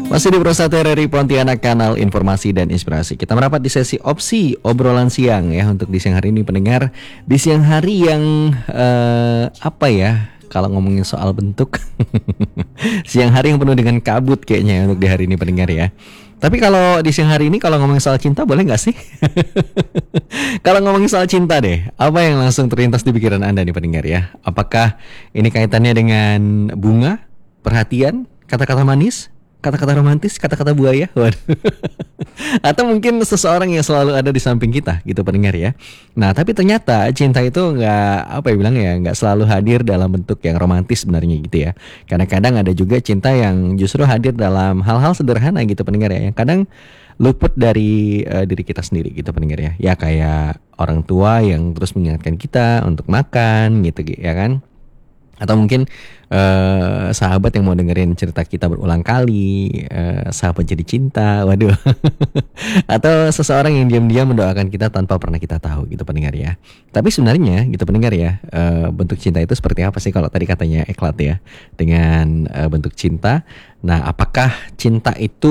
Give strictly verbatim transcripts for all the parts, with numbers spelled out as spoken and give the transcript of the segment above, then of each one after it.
Masih di Pro satu R R I Pontianak, kanal informasi dan inspirasi. Kita merapat di sesi opsi obrolan siang ya. Untuk di siang hari ini pendengar, di siang hari yang uh, apa ya, kalau ngomongin soal bentuk siang hari yang penuh dengan kabut kayaknya ya, untuk di hari ini pendengar ya. Tapi kalau di siang hari ini kalau ngomongin soal cinta boleh gak sih? Kalau ngomongin soal cinta deh, apa yang langsung terlintas di pikiran Anda nih pendengar ya? Apakah ini kaitannya dengan bunga, perhatian, kata-kata manis, kata-kata romantis, kata-kata buaya? Waduh. Atau mungkin seseorang yang selalu ada di samping kita gitu pendengar ya. Nah tapi ternyata cinta itu nggak, apa ya bilang ya, nggak selalu hadir dalam bentuk yang romantis sebenarnya gitu ya. Karena kadang ada juga cinta yang justru hadir dalam hal-hal sederhana gitu pendengar ya, yang kadang luput dari uh, diri kita sendiri gitu pendengar ya. Ya kayak orang tua yang terus mengingatkan kita untuk makan gitu ya kan. Atau mungkin uh, sahabat yang mau dengerin cerita kita berulang kali, uh, sahabat jadi cinta, waduh. Atau seseorang yang diam-diam mendoakan kita tanpa pernah kita tahu gitu pendengar ya. Tapi sebenarnya gitu pendengar ya, uh, bentuk cinta itu seperti apa sih kalau tadi katanya Eklat ya, dengan uh, bentuk cinta. Nah apakah cinta itu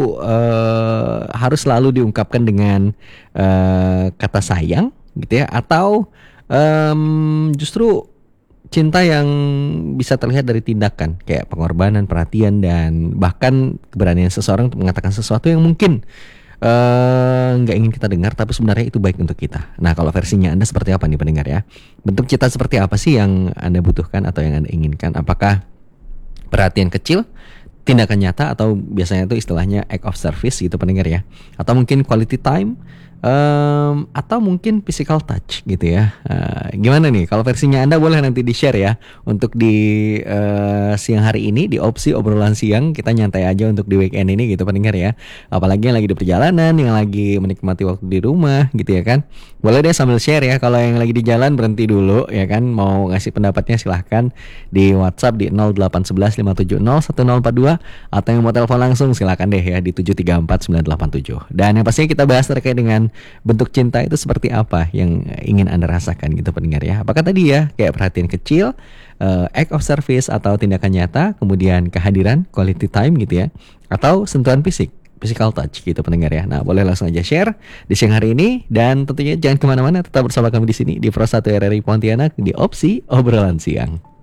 uh, harus selalu diungkapkan dengan uh, kata sayang gitu ya, atau um, justru cinta yang bisa terlihat dari tindakan kayak pengorbanan, perhatian, dan bahkan keberanian seseorang untuk mengatakan sesuatu yang mungkin nggak uh, ingin kita dengar tapi sebenarnya itu baik untuk kita. Nah kalau versinya Anda seperti apa nih pendengar ya? Bentuk cinta seperti apa sih yang Anda butuhkan atau yang Anda inginkan? Apakah perhatian kecil, tindakan nyata, atau biasanya itu istilahnya act of service gitu pendengar ya? Atau mungkin quality time, Um, atau mungkin physical touch gitu ya. uh, Gimana nih kalau versinya Anda, boleh nanti di share ya. Untuk di uh, siang hari ini, di opsi obrolan siang, kita nyantai aja untuk di weekend ini gitu pendengar ya. Apalagi yang lagi di perjalanan, yang lagi menikmati waktu di rumah gitu ya kan. Boleh deh sambil share ya. Kalau yang lagi di jalan berhenti dulu ya kan, mau ngasih pendapatnya silahkan di WhatsApp di nol delapan satu satu lima tujuh nol satu nol empat dua. Atau yang mau telepon langsung silahkan deh ya di tujuh tiga empat sembilan delapan tujuh. Dan yang pastinya kita bahas terkait dengan bentuk cinta itu seperti apa yang ingin Anda rasakan gitu pendengar ya. Apakah tadi ya kayak perhatian kecil, uh, act of service atau tindakan nyata, kemudian kehadiran, quality time gitu ya, atau sentuhan fisik, physical touch gitu pendengar ya. Nah boleh langsung aja share di siang hari ini. Dan tentunya jangan kemana-mana, tetap bersama kami di sini di Pro satu R R I Pontianak di opsi obrolan siang.